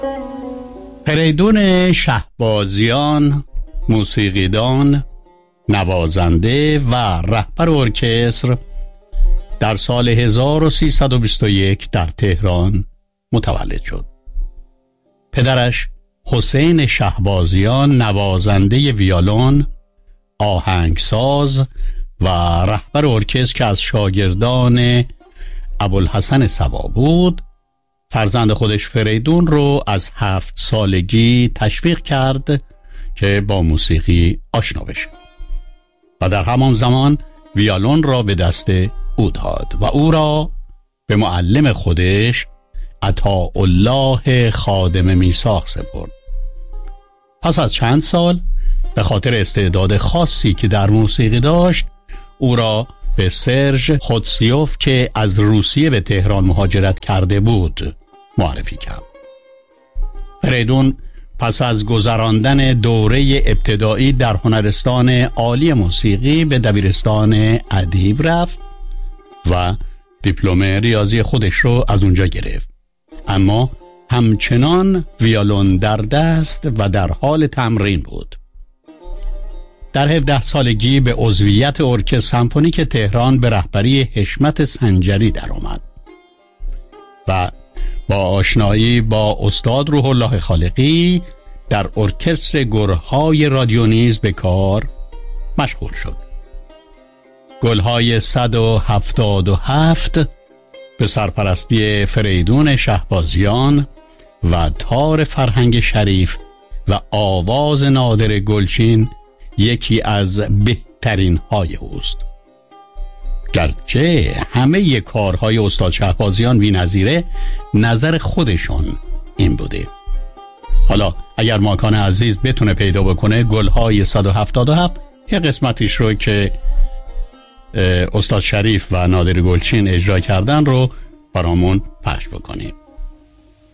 فریدون شهبازیان، موسیقیدان، نوازنده و رهبر ارکستر، در سال 1321 در تهران متولد شد. پدرش حسین شهبازیان نوازنده ویولون، آهنگساز و رهبر ارکستر که از شاگردان ابوالحسن صبا بود، فرزند خودش فریدون رو از 7 سالگی تشویق کرد که با موسیقی آشنا بشه و در همان زمان ویولون را به دست او داد و او را به معلم خودش عطاءالله خادم میثاق سپرد. پس از چند سال به خاطر استعداد خاصی که در موسیقی داشت او را به سرژ خودسیوف که از روسیه به تهران مهاجرت کرده بود معرفی کرد. فریدون پس از گذراندن دوره ابتدایی در هنرستان عالی موسیقی به دبیرستان ادیب رفت و دیپلم ریاضی خودش رو از اونجا گرفت، اما همچنان ویولون در دست و در حال تمرین بود. در 17 سالگی به عضویت ارکستر سمفونیک تهران به رهبری حشمت سنجری درآمد و با آشنایی با استاد روح الله خالقی در ارکستر گلهای رادیو نیز به کار مشغول شد. گلهای 177 به سرپرستی فریدون شهبازیان و تار فرهنگ شریف و آواز نادر گلچین یکی از بهترین های اوست. گرچه همه کارهای استاد شهبازیان بی‌نظیره، نظر خودشون این بوده. حالا اگر ماکان عزیز بتونه پیدا بکنه گلهای 177 یه قسمتیش رو که استاد شریف و نادر گلچین اجرا کردن رو برامون پخش بکنیم.